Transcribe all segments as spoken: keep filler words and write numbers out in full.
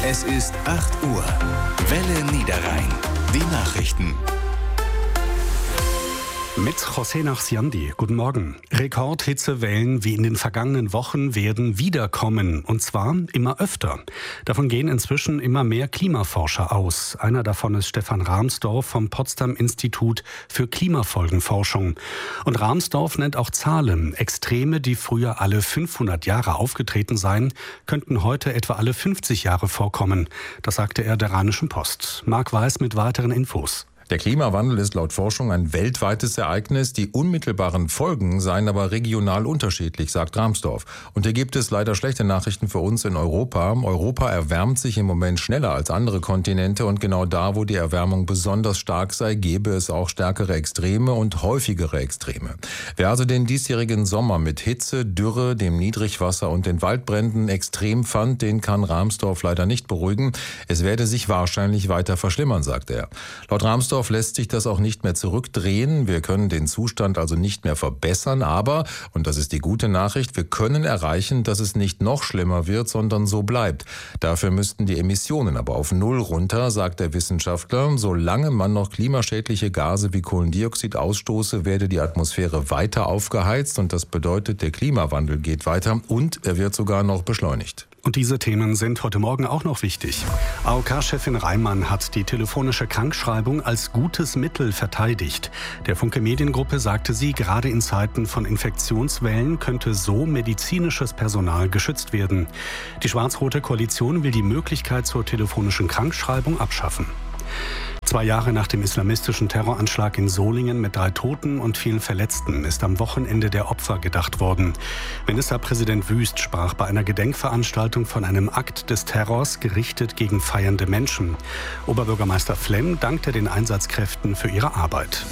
Es ist acht Uhr. Welle Niederrhein. Die Nachrichten. Mit José Nachsiandi. Guten Morgen. Rekordhitzewellen wie in den vergangenen Wochen werden wiederkommen. Und zwar immer öfter. Davon gehen inzwischen immer mehr Klimaforscher aus. Einer davon ist Stefan Rahmsdorf vom Potsdam Institut für Klimafolgenforschung. Und Rahmsdorf nennt auch Zahlen. Extreme, die früher alle fünfhundert Jahre aufgetreten seien, könnten heute etwa alle fünfzig Jahre vorkommen. Das sagte er der Rheinischen Post. Marc Weiß mit weiteren Infos. Der Klimawandel ist laut Forschung ein weltweites Ereignis. Die unmittelbaren Folgen seien aber regional unterschiedlich, sagt Rahmsdorf. Und hier gibt es leider schlechte Nachrichten für uns in Europa. Europa erwärmt sich im Moment schneller als andere Kontinente. Und genau da, wo die Erwärmung besonders stark sei, gäbe es auch stärkere Extreme und häufigere Extreme. Wer also den diesjährigen Sommer mit Hitze, Dürre, dem Niedrigwasser und den Waldbränden extrem fand, den kann Rahmsdorf leider nicht beruhigen. Es werde sich wahrscheinlich weiter verschlimmern, sagt er. Laut Rahmsdorf lässt sich das auch nicht mehr zurückdrehen. Wir können den Zustand also nicht mehr verbessern, aber, und das ist die gute Nachricht, wir können erreichen, dass es nicht noch schlimmer wird, sondern so bleibt. Dafür müssten die Emissionen aber auf Null runter, sagt der Wissenschaftler. Solange man noch klimaschädliche Gase wie Kohlendioxid ausstoße, werde die Atmosphäre weiter aufgeheizt und das bedeutet, der Klimawandel geht weiter und er wird sogar noch beschleunigt. Und diese Themen sind heute Morgen auch noch wichtig. A O K-Chefin Reimann hat die telefonische Krankschreibung als gutes Mittel verteidigt. Der Funke Mediengruppe sagte sie, gerade in Zeiten von Infektionswellen könnte so medizinisches Personal geschützt werden. Die schwarz-rote Koalition will die Möglichkeit zur telefonischen Krankschreibung abschaffen. Zwei Jahre nach dem islamistischen Terroranschlag in Solingen mit drei Toten und vielen Verletzten ist am Wochenende der Opfer gedacht worden. Ministerpräsident Wüst sprach bei einer Gedenkveranstaltung von einem Akt des Terrors gerichtet gegen feiernde Menschen. Oberbürgermeister Flemm dankte den Einsatzkräften für ihre Arbeit.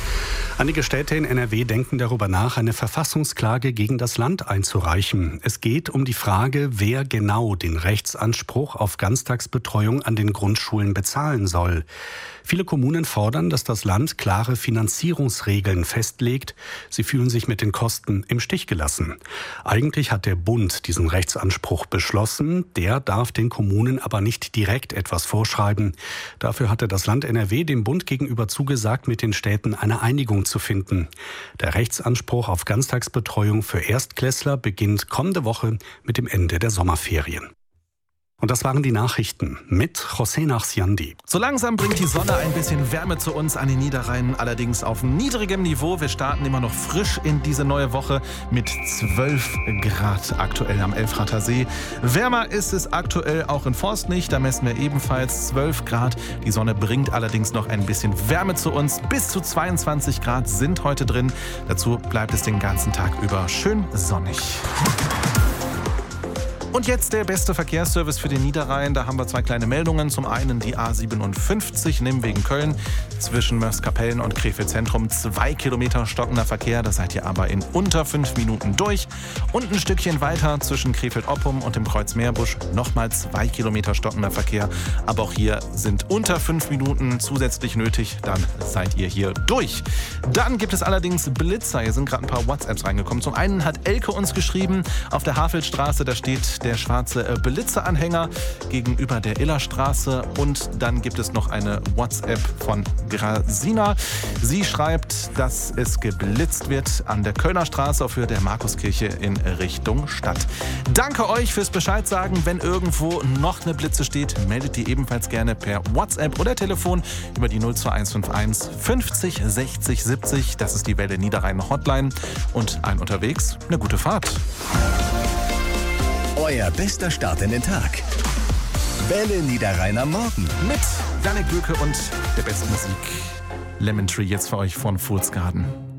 Einige Städte in N R W denken darüber nach, eine Verfassungsklage gegen das Land einzureichen. Es geht um die Frage, wer genau den Rechtsanspruch auf Ganztagsbetreuung an den Grundschulen bezahlen soll. Viele Kommunen fordern, dass das Land klare Finanzierungsregeln festlegt. Sie fühlen sich mit den Kosten im Stich gelassen. Eigentlich hat der Bund diesen Rechtsanspruch beschlossen. Der darf den Kommunen aber nicht direkt etwas vorschreiben. Dafür hatte das Land N R W dem Bund gegenüber zugesagt, mit den Städten eine Einigung zu finden. Der Rechtsanspruch auf Ganztagsbetreuung für Erstklässler beginnt kommende Woche mit dem Ende der Sommerferien. Und das waren die Nachrichten mit José Nachsiandi. So langsam bringt die Sonne ein bisschen Wärme zu uns an den Niederrhein, allerdings auf niedrigem Niveau. Wir starten immer noch frisch in diese neue Woche mit zwölf Grad aktuell am Elfrather See. Wärmer ist es aktuell auch in Forst nicht, da messen wir ebenfalls zwölf Grad. Die Sonne bringt allerdings noch ein bisschen Wärme zu uns. Bis zu zweiundzwanzig Grad sind heute drin. Dazu bleibt es den ganzen Tag über schön sonnig. Und jetzt der beste Verkehrsservice für den Niederrhein. Da haben wir zwei kleine Meldungen. Zum einen die A siebenundfünfzig Nimwegen Köln zwischen Mörs-Kapellen und Krefeld Zentrum. Zwei Kilometer stockender Verkehr. Da seid ihr aber in unter fünf Minuten durch. Und ein Stückchen weiter zwischen Krefeld-Oppum und dem Kreuz Meerbusch nochmal zwei Kilometer stockender Verkehr. Aber auch hier sind unter fünf Minuten zusätzlich nötig. Dann seid ihr hier durch. Dann gibt es allerdings Blitzer. Hier sind gerade ein paar WhatsApps reingekommen. Zum einen hat Elke uns geschrieben, auf der Havelstraße, da steht der schwarze Blitzeranhänger gegenüber der Illerstraße. Und dann gibt es noch eine WhatsApp von Grasina. Sie schreibt, dass es geblitzt wird an der Kölner Straße auf Höhe der Markuskirche in Richtung Stadt. Danke euch fürs Bescheid sagen. Wenn irgendwo noch eine Blitze steht, meldet die ebenfalls gerne per WhatsApp oder Telefon über die null zwei eins fünf eins fünfzig sechzig siebzig. Das ist die Welle Niederrhein Hotline. Und allen unterwegs eine gute Fahrt. Euer bester Start in den Tag. Welle Niederrhein am Morgen. Mit Janik Böke und der besten Musik. Lemon Tree jetzt für euch von Fool's Garden.